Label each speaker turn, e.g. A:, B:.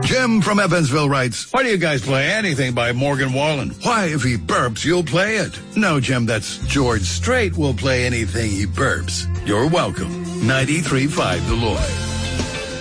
A: Jim from Evansville writes,
B: Why do you guys play anything by Morgan Wallen?
A: why, if he burps, you'll play it. No, Jim, that's George Strait will play anything he burps. You're welcome. 93.5 The Lloyd.